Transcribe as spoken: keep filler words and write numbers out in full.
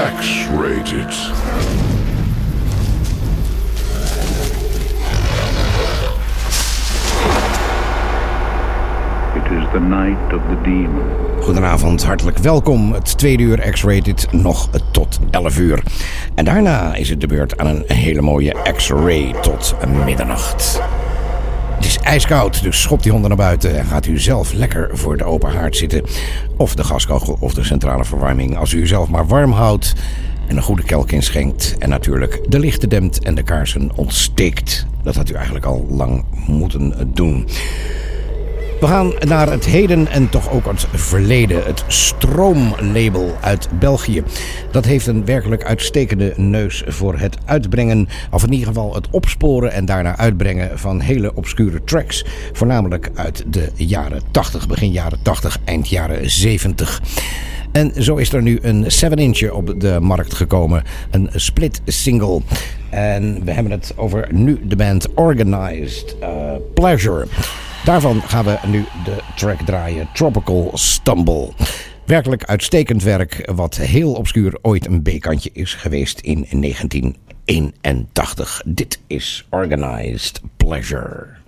X-Rated. It is the night of the demon. Goedenavond, hartelijk welkom. Het tweede uur X-Rated nog tot elf uur. En daarna is het de beurt aan een hele mooie X-Ray tot middernacht. Het is ijskoud, dus schop die honden naar buiten en gaat u zelf lekker voor de open haard zitten. Of de gaskachel of de centrale verwarming. Als u uzelf maar warm houdt en een goede kelk inschenkt. En natuurlijk de lichten dempt en de kaarsen ontsteekt. Dat had u eigenlijk al lang moeten doen. We gaan naar het heden en toch ook het verleden. Het Stroomlabel uit België. Dat heeft een werkelijk uitstekende neus voor het uitbrengen, of in ieder geval het opsporen en daarna uitbrengen van hele obscure tracks. Voornamelijk uit de jaren tachtig, begin jaren tachtig, eind jaren zeventig. En zo is er nu een zeven inch op de markt gekomen. Een split single. En we hebben het over nu de band Organized uh, Pleasure. Daarvan gaan we nu de track draaien, Tropical Stumble. Werkelijk uitstekend werk, wat heel obscuur ooit een B-kantje is geweest in negentien eenentachtig. Dit is Organized Pleasure.